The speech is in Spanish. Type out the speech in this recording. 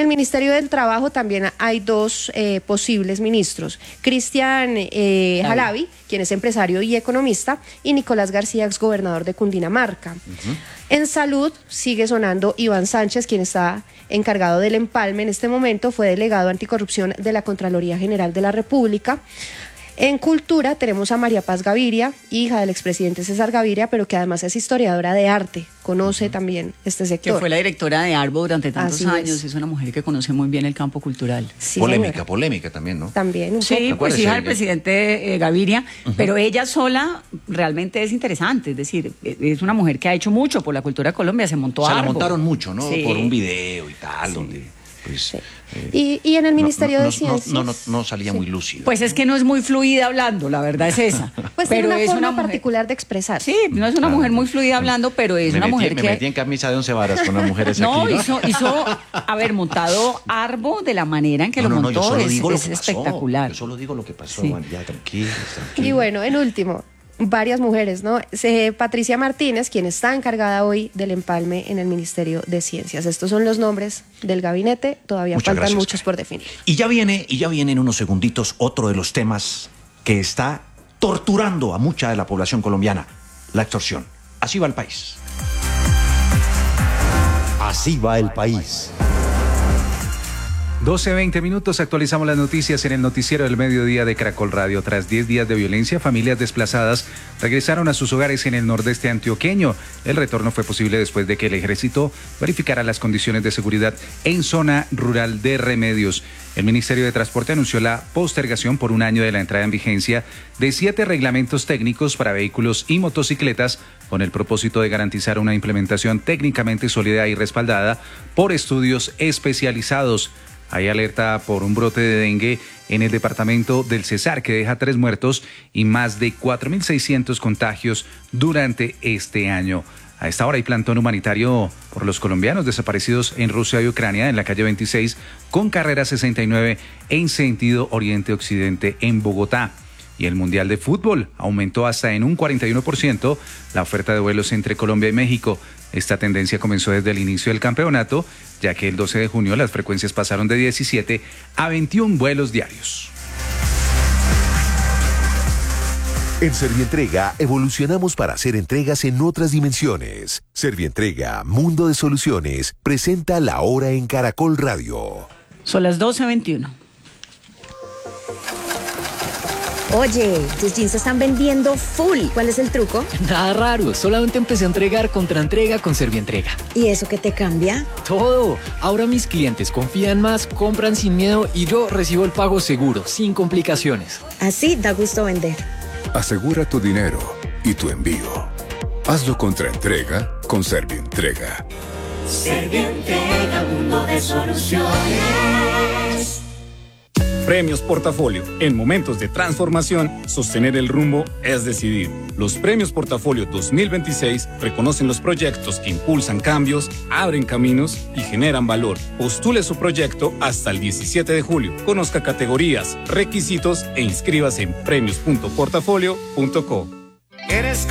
el Ministerio del Trabajo también hay dos posibles ministros, Cristian Jalavi, quien es empresario y economista, y Nicolás García, exgobernador de Cundinamarca. En salud sigue sonando Iván Sánchez, quien está encargado del empalme en este momento, fue delegado anticorrupción de la Contraloría General de la República. En cultura tenemos a María Paz Gaviria, hija del expresidente César Gaviria, pero que además es historiadora de arte, conoce también este sector. Que fue la directora de Arbo durante tantos años, es una mujer que conoce muy bien el campo cultural. Sí, polémica también, ¿no? También, un sí, poco. pues hija del presidente Gaviria, pero ella sola realmente es interesante, es decir, es una mujer que ha hecho mucho por la cultura de Colombia, se montó Arbo. La montaron mucho, ¿no? Sí. Por un video y tal, Sí. donde... Pues, Sí. Y en el Ministerio de Ciencias... No salía muy lúcida. Pues es que no es muy fluida hablando, la verdad es esa. Pues pero tiene una es forma mujer particular de expresar. Sí, no es una mujer muy fluida hablando, pero es una mujer que... Me metí en camisa de 11 varas con las mujeres no, aquí, ¿no? hizo montado Arbo de la manera en que lo montó, yo solo digo lo es que espectacular. Yo solo digo lo que pasó, Sí. ya, tranquilo. Y bueno, en último, varias mujeres, ¿no? Patricia Martínez, quien está encargada hoy del empalme en el Ministerio de Ciencias. Estos son los nombres del gabinete, todavía Muchas faltan gracias, muchos Karen. por definir. Y ya viene en unos segunditos otro de los temas que está torturando a mucha de la población colombiana, la extorsión. Así va el país. Así va el país. 12:20, actualizamos las noticias en el noticiero del mediodía de Caracol Radio. Tras 10 días de violencia, familias desplazadas regresaron a sus hogares en el nordeste antioqueño. El retorno fue posible después de que el ejército verificara las condiciones de seguridad en zona rural de Remedios. El Ministerio de Transporte anunció la postergación por un año de la entrada en vigencia de 7 reglamentos técnicos para vehículos y motocicletas con el propósito de garantizar una implementación técnicamente sólida y respaldada por estudios especializados. Hay alerta por un brote de dengue en el departamento del Cesar que deja 3 muertos y más de 4.600 contagios durante este año. A esta hora hay plantón humanitario por los colombianos desaparecidos en Rusia y Ucrania en la calle 26 con carrera 69 en sentido oriente-occidente en Bogotá. Y el Mundial de Fútbol aumentó hasta en un 41% la oferta de vuelos entre Colombia y México. Esta tendencia comenzó desde el inicio del campeonato, ya que el 12 de junio las frecuencias pasaron de 17 a 21 vuelos diarios. En Servientrega evolucionamos para hacer entregas en otras dimensiones. Servientrega, Mundo de Soluciones, presenta La Hora en Caracol Radio. Son las 12:21. Oye, tus jeans se están vendiendo full. ¿Cuál es el truco? Nada raro, solamente empecé a entregar contraentrega con Servientrega. ¿Y eso qué te cambia? Todo. Ahora mis clientes confían más, compran sin miedo y yo recibo el pago seguro, sin complicaciones. Así da gusto vender. Asegura tu dinero y tu envío. Hazlo contraentrega con Servientrega. Servientrega, mundo de soluciones. Premios Portafolio. En momentos de transformación, sostener el rumbo es decidir. Los Premios Portafolio 2026 reconocen los proyectos que impulsan cambios, abren caminos y generan valor. Postule su proyecto hasta el 17 de julio. Conozca categorías, requisitos e inscríbase en premios.portafolio.co. Eres